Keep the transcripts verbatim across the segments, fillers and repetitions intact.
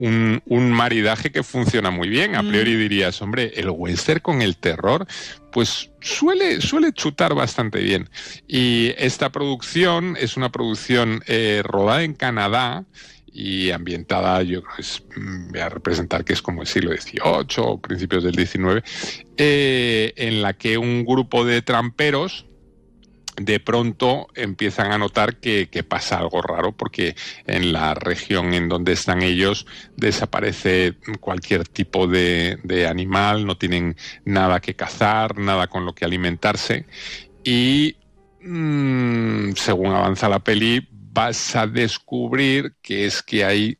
un, un maridaje que funciona muy bien. A priori dirías, hombre, el western con el terror, pues suele, suele chutar bastante bien. Y esta producción es una producción eh, rodada en Canadá y ambientada, yo creo que es, voy a representar que es como el siglo dieciocho o principios del diecinueve, eh, en la que un grupo de tramperos de pronto empiezan a notar que, que pasa algo raro, porque en la región en donde están ellos desaparece cualquier tipo de, de animal, no tienen nada que cazar, nada con lo que alimentarse, y mmm, según avanza la peli vas a descubrir que es que hay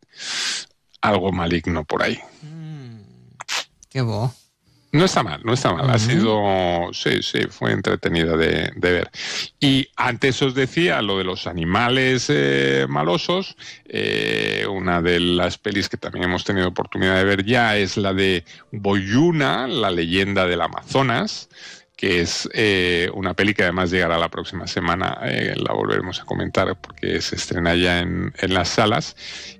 algo maligno por ahí. Mm, qué bo. No está mal, no está mal. Uh-huh. Ha sido, sí, sí, fue entretenida de, de ver. Y antes os decía lo de los animales eh, malosos. Eh, una de las pelis que también hemos tenido oportunidad de ver ya es la de Boyuna, la leyenda del Amazonas, que es eh, una peli que además llegará la próxima semana. Eh, la volveremos a comentar porque se estrena ya en, en las salas.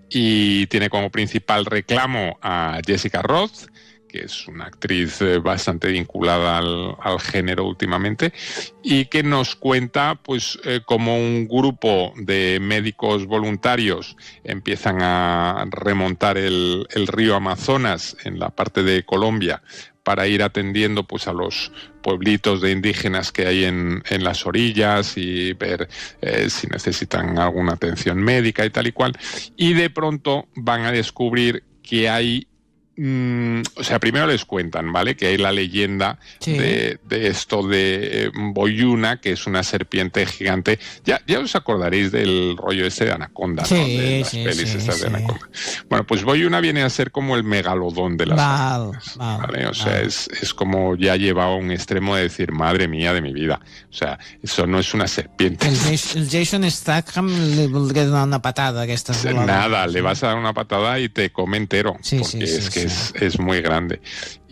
Y tiene como principal reclamo a Jessica Roth, que es una actriz eh, bastante vinculada al, al género últimamente, y que nos cuenta pues eh, cómo un grupo de médicos voluntarios empiezan a remontar el, el río Amazonas en la parte de Colombia para ir atendiendo pues a los pueblitos de indígenas que hay en, en las orillas y ver eh, si necesitan alguna atención médica y tal y cual. Y de pronto van a descubrir que hay Mm, o sea, primero les cuentan, ¿vale? Que hay la leyenda sí. de, de esto de eh, Boyuna, que es una serpiente gigante. Ya, ya os acordaréis del rollo ese de Anaconda, sí, ¿no? De las sí, pelis sí, estas sí. de Anaconda. Bueno, pues Boyuna viene a ser como el megalodón de las val, anacondas, val, ¿vale? O sea, val. es, es como ya llevado a un extremo de decir, madre mía de mi vida. O sea, eso no es una serpiente. El, el Jason Statham li voldria donar una patada a aquestes volades. Nada, le vas a dar una patada y te come entero, sí, porque sí, es sí, que sí. Es, es muy grande.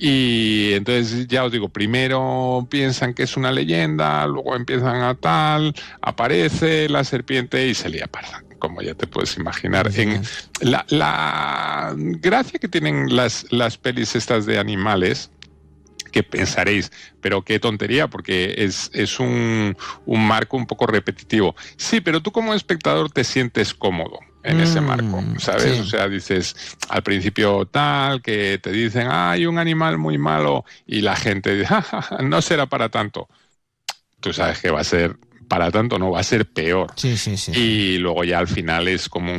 Y entonces ya os digo, primero piensan que es una leyenda, luego empiezan a tal, aparece la serpiente y se lía parda, como ya te puedes imaginar. Sí, en la, la gracia que tienen las, las pelis estas de animales, que pensaréis, pero qué tontería, porque es, es un, un marco un poco repetitivo. Sí, pero tú como espectador te sientes cómodo en mm, ese marco, ¿sabes? Sí. O sea, dices, al principio tal, que te dicen, ah, hay un animal muy malo, y la gente dice, ja, ja, ja, no será para tanto. Tú sabes que va a ser para tanto, no, va a ser peor. Sí, sí, sí. Y luego ya al final es como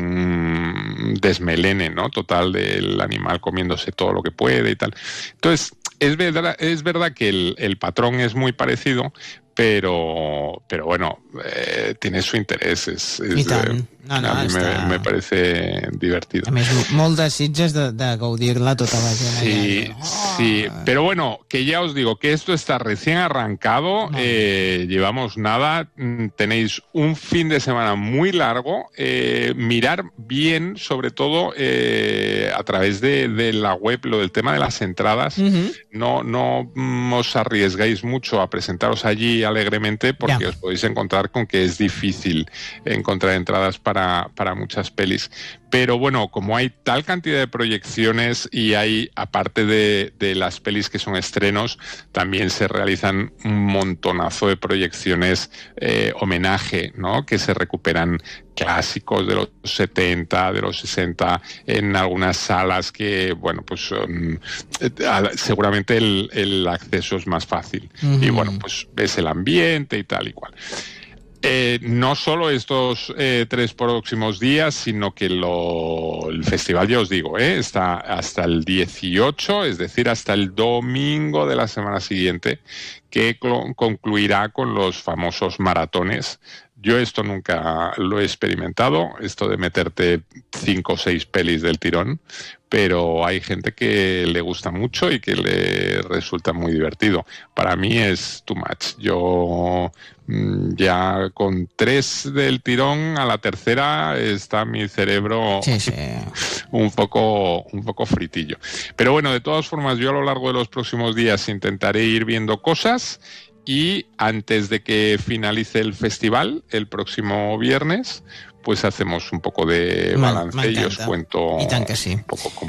un desmelene, ¿no? Total del animal comiéndose todo lo que puede y tal. Entonces, es verdad, es verdad que el, el patrón es muy parecido, pero, pero bueno, eh, tiene su interés. Es, es, I tant. Eh, No, no, a mí està... me, me parece divertido. A més, molt desitges de, de gaudir-la tota la gent. Sí, allà. Oh. sí, pero bueno, que ya os digo que esto está recién arrancado, no. eh, llevamos nada, tenéis un fin de semana muy largo, eh, mirar bien, sobre todo eh, a través de, de la web, lo del tema de las entradas, uh-huh. no, no os arriesgáis mucho a presentaros allí alegremente porque yeah. os podéis encontrar con que es difícil encontrar entradas para Para, para muchas pelis, pero bueno, como hay tal cantidad de proyecciones y hay, aparte de, de las pelis que son estrenos, también se realizan un montonazo de proyecciones eh, homenaje, ¿no? Que se recuperan clásicos de los setenta, de los sesenta, en algunas salas que, bueno, pues son, eh, seguramente el, el acceso es más fácil. Uh-huh. Y bueno, pues ves el ambiente y tal y cual. Eh, no solo estos eh, tres próximos días, sino que lo, el festival, ya os digo, eh, está hasta el dieciocho, es decir, hasta el domingo de la semana siguiente, que cl- concluirá con los famosos maratones. Yo esto nunca lo he experimentado, esto de meterte cinco o seis pelis del tirón, pero hay gente que le gusta mucho y que le resulta muy divertido. Para mí es too much. Yo mmm, ya con tres del tirón, a la tercera está mi cerebro sí, sí. un poco, un poco fritillo. Pero bueno, de todas formas, yo a lo largo de los próximos días intentaré ir viendo cosas. Y antes de que finalice el festival, el próximo viernes, pues hacemos un poco de Me- balance y os m'encanta. cuento I tant que sí. un poco cómo